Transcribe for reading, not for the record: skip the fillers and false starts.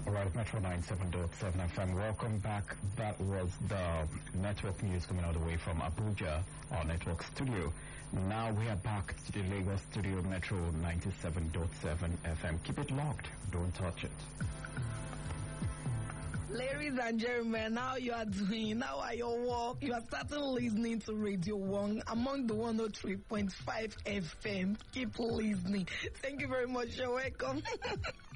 All right, Metro 97.7 FM. Welcome back. That was the network news coming all the way from Abuja, our network studio. Now we are back to the Lagos studio, Metro 97.7 FM. Keep it locked. Don't touch it. Ladies and gentlemen, now you are doing, now at your work, you are starting listening to Radio 1 among the 103.5 FM. Keep listening. Thank you very much. You're welcome.